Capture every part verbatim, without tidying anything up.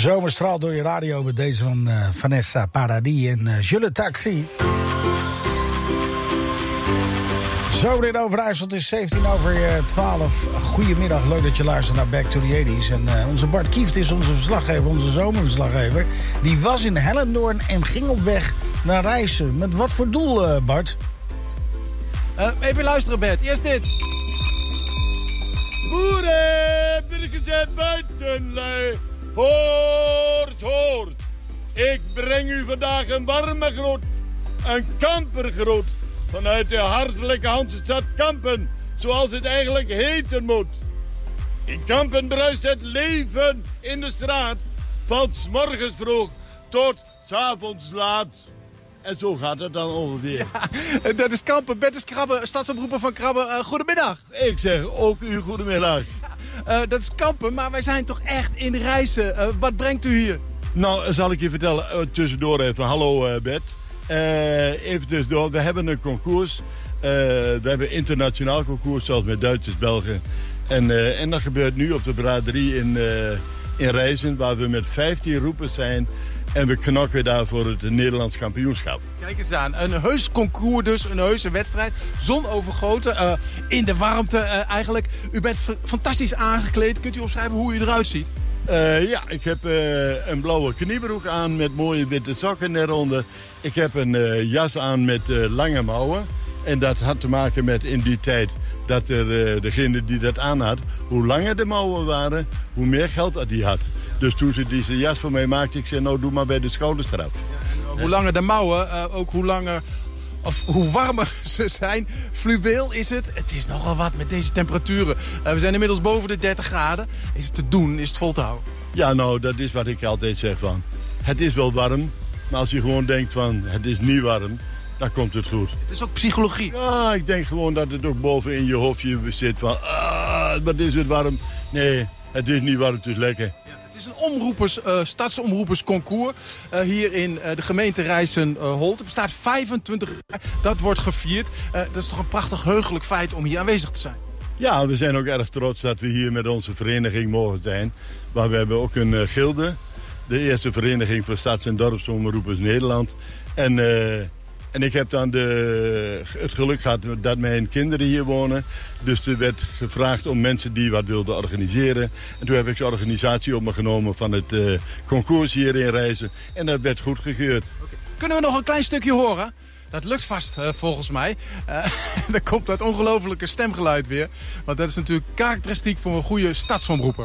zomer straalt door je radio met deze van uh, Vanessa Paradis en uh, Je le Taxi. Zomer in Overijssel, het is zeventien over twaalf. Goedemiddag, leuk dat je luistert naar Back to the tachtiger. En uh, onze Bart Kieft is onze verslaggever, onze zomerverslaggever. Die was in Hellendoorn en ging op weg naar Rijssen. Met wat voor doel, uh, Bart? Uh, even luisteren, Bert. Eerst dit. Boeren, burgers en buitenlui, hoort, hoort. Ik breng u vandaag een warme groet, een kampergroet. Vanuit de hartelijke Hansestad Kampen, zoals het eigenlijk heten moet. In Kampen bruist het leven in de straat, van 's morgens vroeg tot 's avonds laat. En zo gaat het dan ongeveer. Ja, dat is Kampen. Bert is Krabbe, stadsomroeper van Krabbe. Uh, goedemiddag. Ik zeg ook u goedemiddag. Uh, dat is Kampen, maar wij zijn toch echt in Rijssen. Uh, wat brengt u hier? Nou, zal ik je vertellen, uh, tussendoor even. Hallo uh, Bert. Uh, even tussendoor, we hebben een concours. Uh, we hebben internationaal concours, zoals met Duitsers, Belgen. En, uh, en dat gebeurt nu op de braderie in, uh, in Rijssen, waar we met vijftien roepers zijn. En we knokken daar voor het Nederlands kampioenschap. Kijk eens aan, een heus concours dus, een heuse wedstrijd. Zonovergoten, uh, in de warmte uh, eigenlijk. U bent fantastisch aangekleed. Kunt u omschrijven hoe u eruit ziet? Uh, ja, ik heb uh, een blauwe kniebroek aan met mooie witte sokken eronder. Ik heb een uh, jas aan met uh, lange mouwen. En dat had te maken met in die tijd dat er, uh, degene die dat aan had, hoe langer de mouwen waren, hoe meer geld dat die had. Dus toen ze deze jas voor mij maakte, ik zei, nou doe maar bij de schouderstraf. Ja, hoe langer de mouwen, uh, ook hoe langer, of hoe warmer ze zijn. Fluweel is het. Het is nogal wat met deze temperaturen. Uh, we zijn inmiddels boven de dertig graden. Is het te doen? Is het vol te houden? Ja, nou, dat is wat ik altijd zeg van. Het is wel warm, maar als je gewoon denkt van, het is niet warm, dan komt het goed. Het is ook psychologie. Ja, ik denk gewoon dat het ook boven in je hoofdje zit van, ah, wat is het warm. Nee, het is niet warm, het is lekker. Het is een omroepers, uh, stadsomroepersconcours uh, hier in uh, de gemeente Rijssen-Holt. Het bestaat vijfentwintig jaar, dat wordt gevierd. Uh, dat is toch een prachtig heugelijk feit om hier aanwezig te zijn. Ja, we zijn ook erg trots dat we hier met onze vereniging mogen zijn. Maar we hebben ook een uh, gilde, de eerste vereniging voor stads- en dorpsomroepers Nederland. En... Uh, En ik heb dan de, het geluk gehad dat mijn kinderen hier wonen. Dus er werd gevraagd om mensen die wat wilden organiseren. En toen heb ik de organisatie op me genomen van het uh, concours hier in Rijssen. En dat werd goedgekeurd. Okay. Kunnen we nog een klein stukje horen? Dat lukt vast, uh, volgens mij. Uh, dan komt dat ongelofelijke stemgeluid weer. Want dat is natuurlijk karakteristiek voor een goede stadsomroeper.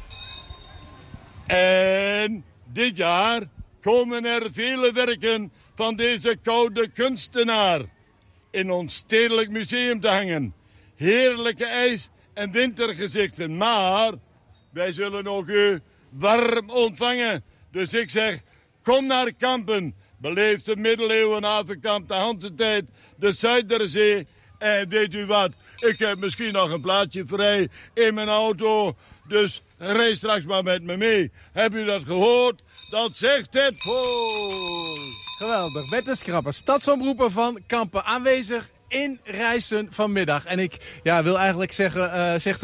En dit jaar komen er vele werken van deze koude kunstenaar in ons stedelijk museum te hangen. Heerlijke ijs- en wintergezichten, maar wij zullen ook u warm ontvangen. Dus ik zeg, kom naar Kampen, beleef de middeleeuwen, Havenkamp, de Hansentijd, de Zuiderzee. En weet u wat, ik heb misschien nog een plaatsje vrij in mijn auto, dus rij straks maar met me mee. Heb u dat gehoord? Dat zegt het voor. Geweldig. Bert de Krabbe, stadsomroeper van Kampen, aanwezig in Rijssen vanmiddag. En ik ja, wil eigenlijk zeggen, uh, zegt